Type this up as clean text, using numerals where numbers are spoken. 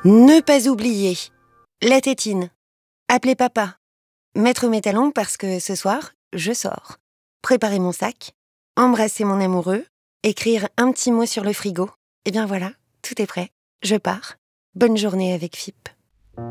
Ne pas oublier. La tétine. Appeler papa. Mettre mes talons parce que ce soir, je sors. Préparer mon sac. Embrasser mon amoureux. Écrire un petit mot sur le frigo. Et bien voilà, tout est prêt. Je pars. Bonne journée avec FIP.